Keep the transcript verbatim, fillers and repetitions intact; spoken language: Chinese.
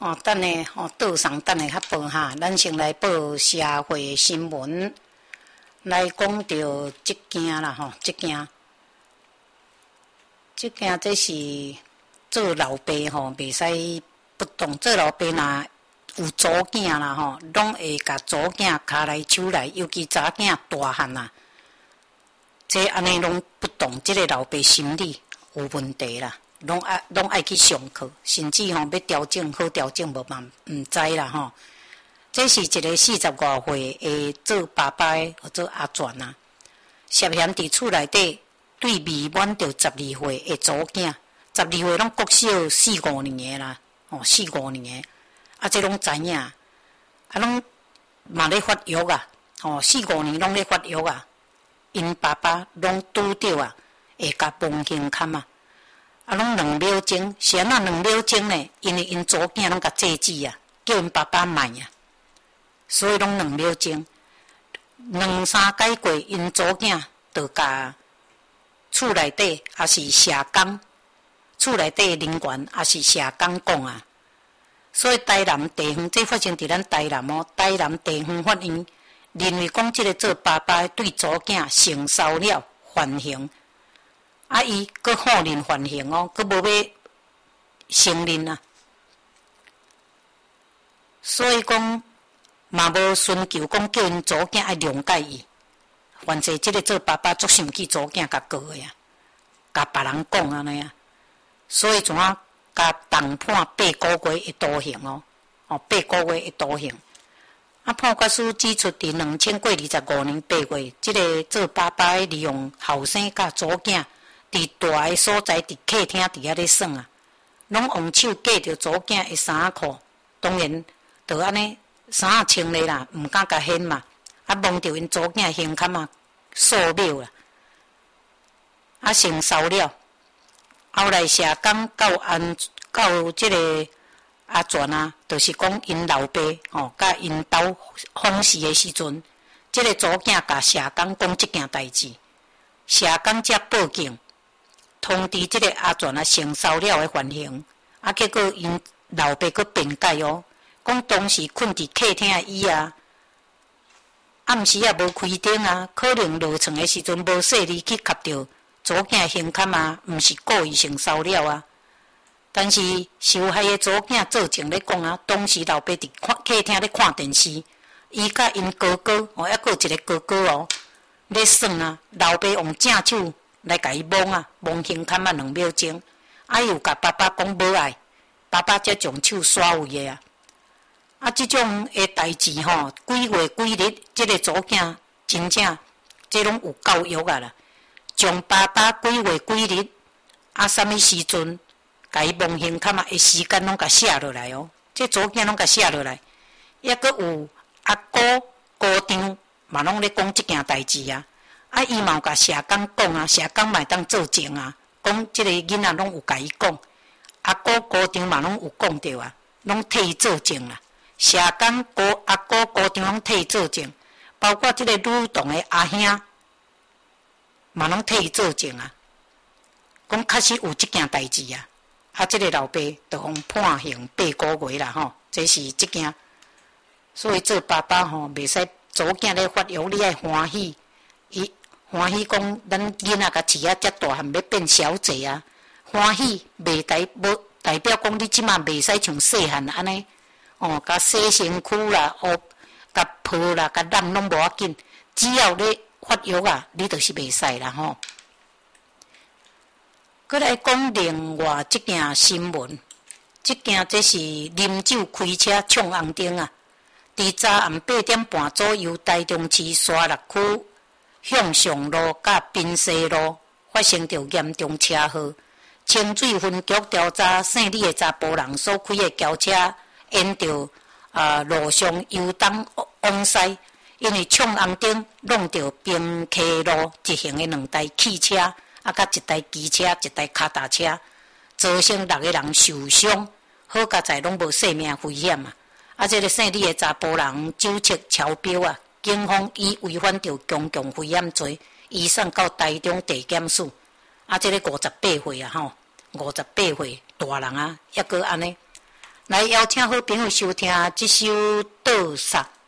哦，等下吼，倒上等下较报哈。咱先来报社会新闻，来讲到即件啦吼，即件，即件这是做老爸吼，袂使不动。做老爸若有祖囝啦吼，拢会甲祖囝骹来手来，尤其查囝大汉啦，这安尼拢不动。即个老爸心理有问题啦。拢爱拢爱去上课，甚至吼要调整好调整无嘛毋知啦吼。这是一个四十外岁的做爸爸的，或做阿全啊，涉嫌伫厝内底对未满着十二岁的祖囝，十二岁拢国小四五年的啦，吼四五年的，啊这拢知影，啊拢嘛咧发育啊，吼四五年拢咧发育啊，因爸爸拢拄着啊，会甲忘形坎啊。啊，拢两秒钟，是安那两秒钟呢？因为因祖囝拢甲制止啊，叫因爸爸慢啊，所以拢两秒钟。两三改过，因祖囝就甲厝内底也是社工，厝内底人员也是社工讲啊。所以台南地方，这发生伫咱台南哦，台南地方法院认为讲，即个做爸爸对祖囝性骚扰犯刑。啊！伊佫好认犯刑哦，佫无要承认啊。所以讲，嘛无寻求讲叫因祖囝爱谅解伊。反正即个做爸爸足生气，祖囝甲告的啊，甲别人讲安尼啊。所以怎啊，甲重判八个月的徒刑哦，哦八个月的徒刑。啊，判决书指出，伫两千过二十五年八月，即、这个做爸爸利用后生甲祖囝。伫大个所在，伫客厅伫遐咧耍啊，拢用手夹着祖囝的衫裤，当然就安尼衫穿咧啦，毋敢甲掀嘛，啊摸着因祖囝胸坎啊，扫描啦，啊性骚扰。后来社工到安到即个阿全啊，就是讲因老爸吼，甲因兜访视的时阵，即、这个祖囝甲社工讲即件代志，社工才报警。通知即个阿全啊性骚扰的犯刑，啊结果因老爸佫辩解哦，讲当时困伫客厅的椅啊，暗时也无开灯啊，可能落床的时阵无细力去夹着祖囝胸坎啊，毋是故意性骚扰啊。但是受害的祖囝做证咧讲啊，当时老爸伫看客厅咧看电视，伊甲因哥哥哦，还佫有一个哥哥哦，咧耍啊，老爸用正手。来甲伊摸啊，摸胸坎啊两秒钟，啊又甲爸爸讲无爱，爸爸才将手刷位的啊。啊，即种的代志吼，几月几日，即个祖囝真正即拢有教育啊啦。将爸爸几月几日，啊，啥物时阵，甲伊摸胸坎啊的时间拢甲写落来哦。即祖囝拢甲写落来，抑阁有阿姑姑丈嘛拢咧讲即件代志啊。啊，伊嘛有甲社工讲啊，社工嘛会当作证啊，讲即个囡仔拢有甲伊讲，阿姑姑丈嘛拢有讲着啊，拢替伊作证啦。社工姑阿姑姑丈拢替伊作证，包括即个女童的阿兄嘛拢替伊作证啊，讲确实有即件代志啊。啊，即个老爸就互判刑八个月啦吼，这是即件。所以做爸爸吼，袂使祖囝咧发育，你爱欢喜，伊。欢喜讲，咱囡仔甲饲啊遮大汉要变小姐啊！欢喜袂代无代表讲你即马袂使像细汉安尼哦，甲洗身躯啦，哦，甲抱啦，甲揽拢无要紧，只要你发育啊，你就是袂使啦吼。佮来讲另外即件新闻，即件这是啉酒开车闯红灯啊！伫昨暗八点半左右，台中市沙鹿区。向上路甲滨西路发生着严重车祸，清水分局调查姓李的查甫人所开的轿车沿着啊路上游东往西，因为闯红灯弄着平溪路直行的两台汽车，啊甲一台机车、一台脚踏车，造成六个人受伤，好佳在拢无生命危险啊！啊，这个姓李的查甫人酒测超标啊！警方以违反着公共危险罪，移送到台中地检署。啊，这个五十八岁啊，吼，五十八岁大人啊，抑阁安尼。 来邀请好朋友收听这首《倒煞》。